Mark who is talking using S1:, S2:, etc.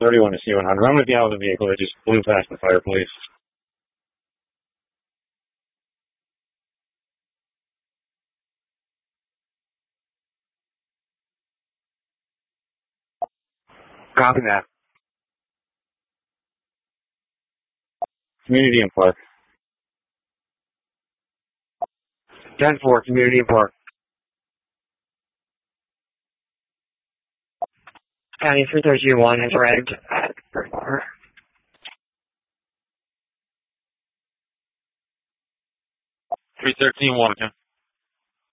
S1: 31 to C100. I'm going to be out of the vehicle that just blew past the fire police. Copy that. Community and Park. 10-4, Community and Park.
S2: County 332-1 has arrived at
S1: 313-1, okay.